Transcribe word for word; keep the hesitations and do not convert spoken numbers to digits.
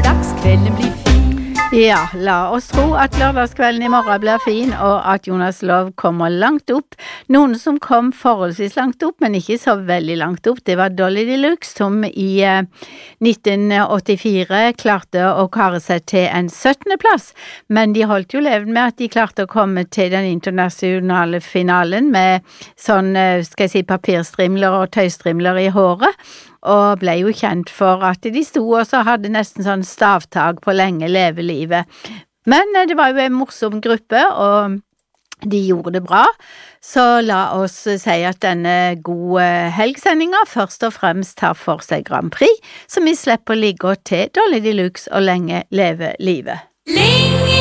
lørdagskvelden blir fin. Ja, la oss tro at lørdagskvelden i morgen blir fin, og at Jonas Love kommer langt opp. Noen som kom forholdsvis langt opp, men ikke så veldig langt opp, det var Dolly Deluxe, som i eh, nitten åttifire klarte å kare seg til en syttende plass, men de holdt jo levd med at de klarte å komme til den internasjonale finalen med sånn, skal jeg si, papirstrimler og tøystrimler i håret, og ble jo kjent for at de sto og så hadde nesten sånn stavtag på lenge leve livet. Men det var jo en morsom gruppe, og de gjorde det bra. Så la oss si at denne gode helgsendinga først og fremst tar for seg Grand Prix, som vi slipper ligge til Dolly Deluxe og lenge leve livet. Lenge